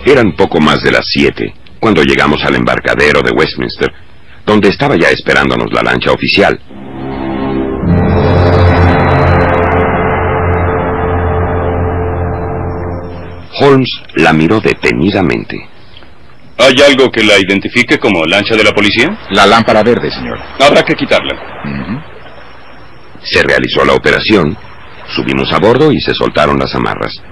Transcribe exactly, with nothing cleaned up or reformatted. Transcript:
Eran poco más de las siete cuando llegamos al embarcadero de Westminster, donde estaba ya esperándonos la lancha oficial. Holmes la miró detenidamente. ¿Hay algo que la identifique como lancha de la policía? La lámpara verde, señor. Habrá que quitarla. Uh-huh. Se realizó la operación, subimos a bordo y se soltaron las amarras.